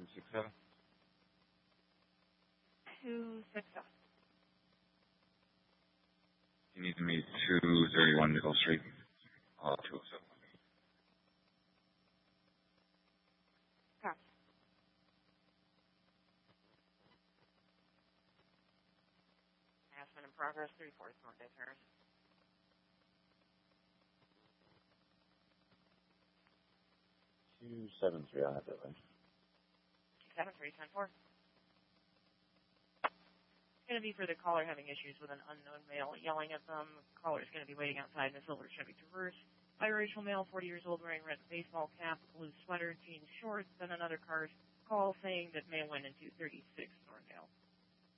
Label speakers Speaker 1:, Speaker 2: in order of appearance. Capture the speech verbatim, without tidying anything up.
Speaker 1: six seven.
Speaker 2: two six seven.
Speaker 1: You need to meet two thirty-one Nicole Street. Uh, two oh seven.
Speaker 2: Copy. Harassment in progress, three fourths North Day Terrace.
Speaker 1: two seven three, I'll have that range.
Speaker 2: two seven three, ten four. It's going to be for the caller having issues with an unknown male yelling at them. The caller is going to be waiting outside in a silver Chevy Traverse. Biracial male, forty years old, wearing red baseball cap, blue sweater, jeans shorts. Then another car call saying that male went into thirty-six North Dale.